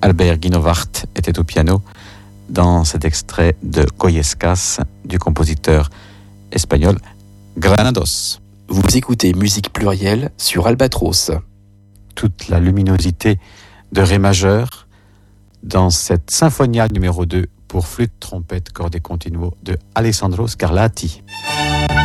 Albert Guinovart était au piano dans cet extrait de Goyescas du compositeur espagnol Granados. Vous écoutez Musique Plurielle sur Albatros. Toute la luminosité de Ré majeur dans cette Sinfonia numéro 2 pour flûte, trompette, corde et continuo de Alessandro Scarlatti.